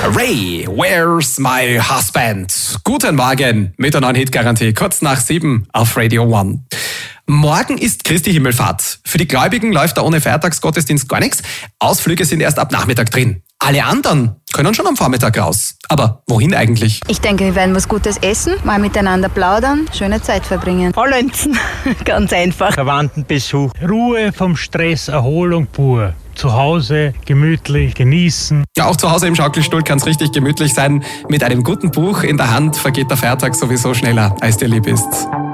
Ray, Where's My Husband? Guten Morgen mit der neuen Hitgarantie, kurz nach 7 auf Radio 1. Morgen ist Christi Himmelfahrt. Für die Gläubigen läuft da ohne Feiertagsgottesdienst gar nichts. Ausflüge sind erst ab Nachmittag drin. Alle anderen können schon am Vormittag raus. Aber wohin eigentlich? Ich denke, wir werden was Gutes essen, mal miteinander plaudern, schöne Zeit verbringen. Faulenzen, ganz einfach. Verwandtenbesuch, Ruhe vom Stress, Erholung pur. Zu Hause gemütlich genießen. Ja, auch zu Hause im Schaukelstuhl kann es richtig gemütlich sein. Mit einem guten Buch in der Hand vergeht der Feiertag sowieso schneller, als dir lieb ist.